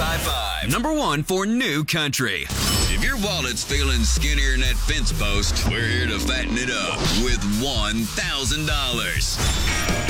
High Five. Number 1 for New Country. If your wallet's feeling skinnier than that fence post, we're here to fatten it up with $1,000.